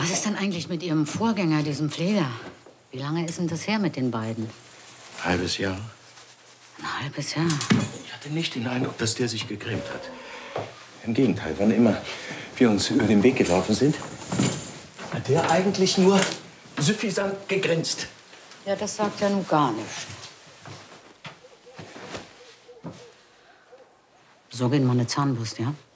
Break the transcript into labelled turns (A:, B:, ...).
A: Was ist denn eigentlich mit Ihrem Vorgänger, diesem Pfleger? Wie lange ist denn das her mit den beiden?
B: Ein halbes Jahr.
A: Ein halbes Jahr?
B: Ich hatte nicht den Eindruck, dass der sich gegrämt hat. Im Gegenteil, wann immer wir uns über den Weg gelaufen sind, hat der eigentlich nur suffisant gegrinst.
A: Ja, das sagt ja nun gar nichts. So geht meine Zahnbürste, ja?